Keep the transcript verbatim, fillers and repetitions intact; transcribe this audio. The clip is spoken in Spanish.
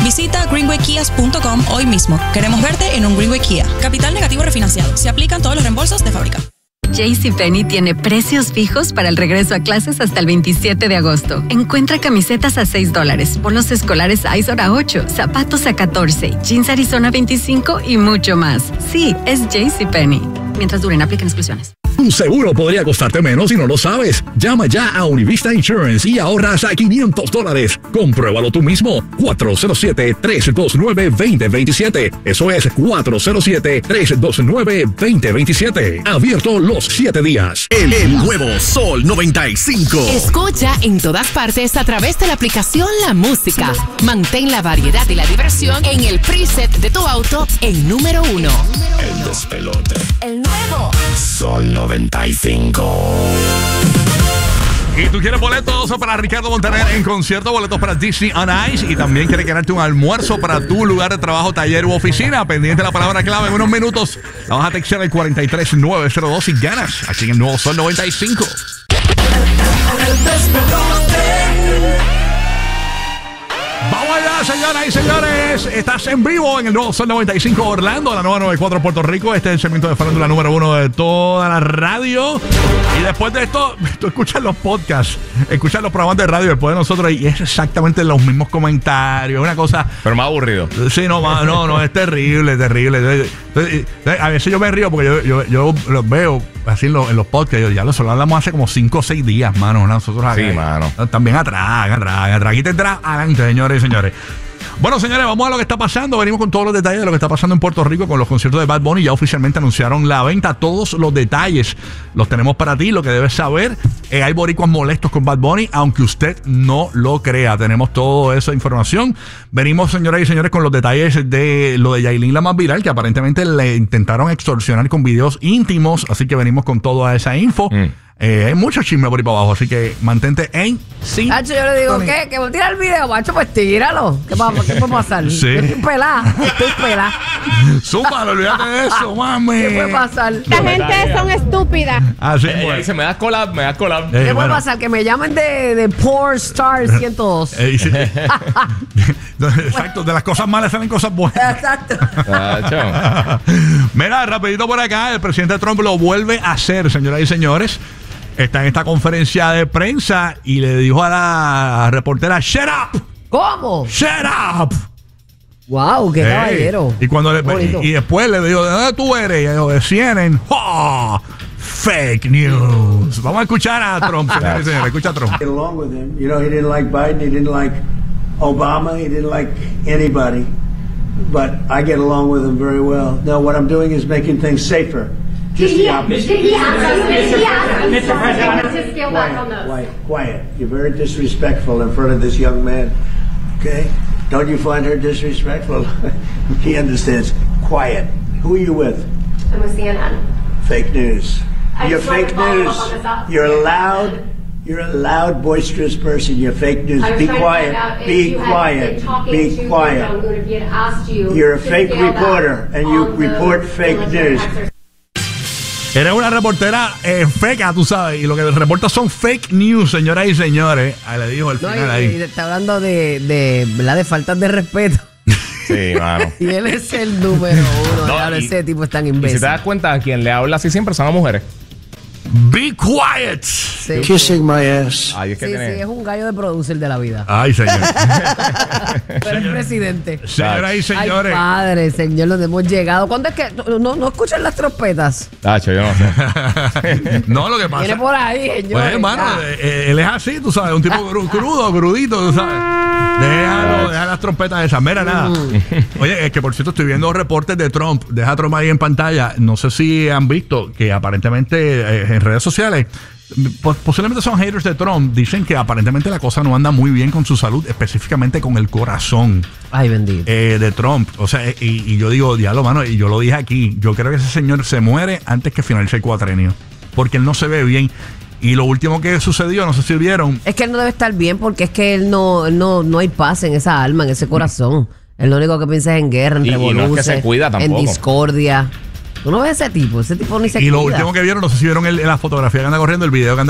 Visita greenway kias punto com hoy mismo. Queremos verte en un Greenway Kia. Capital negativo refinanciado. Se aplican todos los reembolsos de fábrica. JCPenney tiene precios fijos para el regreso a clases hasta el veintisiete de agosto. Encuentra camisetas a seis dólares, polos escolares Izor a ocho, zapatos a catorce, jeans Arizona veinticinco y mucho más. Sí, es JCPenney. Mientras duren, apliquen exclusiones. Tu seguro podría costarte menos si no lo sabes. Llama ya a Univista Insurance y ahorra hasta quinientos dólares. Compruébalo tú mismo. cuatro cero siete, tres dos nueve, dos cero dos siete. Eso es cuatro cero siete, tres dos nueve, dos cero dos siete. Abierto los siete días. El, el nuevo Sol noventa y cinco. Escucha en todas partes a través de la aplicación La Música. Mantén la variedad y la diversión en el preset de tu auto en número uno. El despelote. El nuevo Sol noventa y cinco. Y tú quieres boletos para Ricardo Montaner en concierto, boletos para Disney on Ice, y también quieres ganarte un almuerzo para tu lugar de trabajo, taller u oficina. Pendiente de la palabra clave en unos minutos. La vas a textear al cuatro tres nueve cero dos y ganas aquí en el nuevo Sol noventa y cinco. Vamos allá, señoras y señores. Estás en vivo en el nuevo Sol noventa y cinco Orlando, la nueva noventa y cuatro Puerto Rico. Este es el segmento de farándula número uno de toda la radio. Y después de esto, tú escuchas los podcasts, escuchas los programas de radio después de nosotros y es exactamente los mismos comentarios. Una cosa. Pero más aburrido. Sí, no, más, no, no, es terrible, terrible. Entonces, a veces yo me río porque yo, yo, yo los veo así en los, en los podcasts. Yo, ya los hablamos hace como cinco o seis días, mano. Nosotros acá. Sí, mano. También atrás, atrás, atrás. Aquí tendrás adelante, señores y señores. Bueno, señores, vamos a lo que está pasando. Venimos con todos los detalles de lo que está pasando en Puerto Rico con los conciertos de Bad Bunny. Ya oficialmente anunciaron la venta. Todos los detalles los tenemos para ti, lo que debes saber. Eh, hay boricuas molestos con Bad Bunny, aunque usted no lo crea. Tenemos toda esa información. Venimos, señoras y señores, con los detalles de lo de Yailin, la más viral, que aparentemente le intentaron extorsionar con videos íntimos. Así que venimos con toda esa info. Mm. Eh, hay mucho chisme por ahí para abajo, así que mantente en sí. Hacho, yo le digo, ¿qué? ¿Que voy a tirar el video, macho? Pues tíralo. ¿Qué, va, ¿qué puede pasar? Sí. Yo estoy pelada, estoy pelada. Súmalo, olvídate de eso, mami. ¿Qué puede pasar? La gente son estúpidas. Así eh, pues. dice, me das collab, me das collab. Eh, ¿Qué bueno. puede pasar? Que me llamen de, de Porn Star ciento dos. Eh, sí. Exacto, de las cosas malas salen cosas buenas. Exacto. Mira, rapidito por acá, el presidente Trump lo vuelve a hacer, señoras y señores. Está en esta conferencia de prensa y le dijo a la reportera, "Shut up." ¿Cómo? "Shut up." Wow, qué Hey. caballero. Y cuando le, Bonito. y, y después le dijo, ¿de dónde tú eres? Y dijo, de C N N. ¡Oh! Fake news. Vamos a escuchar a Trump, señores y señores. Escucha a Trump. Get along with him. You know, he didn't like Biden. He didn't like Obama. He didn't like anybody. But I get along with him very well. Now, what I'm doing is making things safer. Just the opposite. Mister President, Quiet, quiet. You're very disrespectful in front of this young man. Okay? Don't you find her disrespectful? He understands. Quiet. Who are you with? I'm with C N N. Fake news. I You're just wanted fake to follow news. up on this up. You're a loud, you're a loud, boisterous person. You're fake news. I was Be trying to find out quiet. if Be you had been quiet. talking Be to quiet. Kim Jong-un, if he had asked you You're a to fake scale back reporter, and you on the report fake military news. exercise. Eres una reportera eh, feca, tú sabes. Y lo que reporta son fake news, señoras y señores. Ahí le dijo al No, final y, ahí. y está hablando de, de, ¿verdad? de faltas de respeto. Sí, mano. Y él es el número uno. No, Claro, y- ese tipo es tan Y si imbécil. te das cuenta, a quien le habla así siempre son las mujeres. Be quiet. Sí, Kissing my ass. Ay, es que sí, tiene... sí, es un gallo de producer de la vida. Ay, señor. Pero es presidente. Señoras y Ay, señores. padre, señor, donde hemos llegado. ¿Cuándo es que no, no, no escuchan las trompetas? Tacho, yo no sé. No, lo que pasa. Viene por ahí, señor. Pues, hermano, eh, eh, él es así, tú sabes, un tipo cru- crudo, crudito, tú sabes. Déjalo, deja las trompetas esas. Mira, nada. Oye, es que por cierto, estoy viendo reportes de Trump. Deja a Trump ahí en pantalla. No sé si han visto que aparentemente eh, en redes sociales, pos- posiblemente son haters de Trump, dicen que aparentemente la cosa no anda muy bien con su salud, específicamente con el corazón. Ay, bendito. Eh, de Trump, o sea, y, y yo digo, diablo, mano, y yo lo dije aquí, yo creo que ese señor se muere antes que finalice el cuatrenio, porque él no se ve bien. Y lo último que sucedió, no sé si vieron, Es que él no debe estar bien porque es que él no, él no, no hay paz en esa alma, en ese corazón. Él lo único que piensa es en guerra, en Y- y no es que revoluciones, se cuida en tampoco. discordia. Tú no ves ese tipo, ese tipo ni se y cuida. lo último que vieron, no sé si vieron el- la fotografía que anda corriendo, el video que anda